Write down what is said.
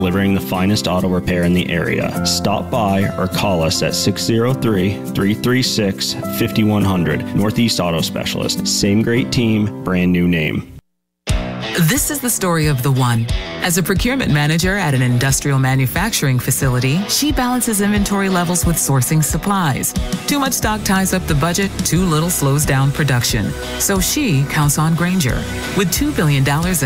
delivering the finest auto repair in the area. Stop by or call us at 603-336-5100. Northeast Auto Specialist. Same great team, brand new name. This is the story of the one. As a procurement manager at an industrial manufacturing facility, she balances inventory levels with sourcing supplies. Too much stock ties up the budget, too little slows down production. So she counts on Grainger. With $2 billion